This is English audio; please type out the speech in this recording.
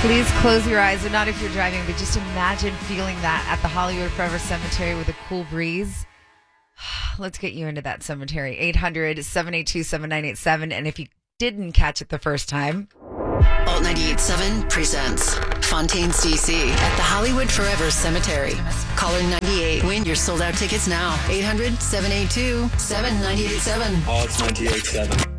Please close your eyes, and not if you're driving, but just imagine feeling that at the Hollywood Forever Cemetery with a cool breeze. Let's get you into that cemetery. 800-782-7987. And if you didn't catch it the first time, Alt 98.7 presents Fontaine's DC at the Hollywood Forever Cemetery. Caller 98. Win your sold-out tickets now. 800-782-7987. Alt 98.7.